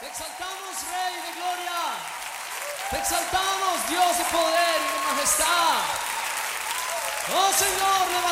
Te exaltamos, Rey de gloria. Te exaltamos, Dios de poder y de majestad. Oh Señor, levantamos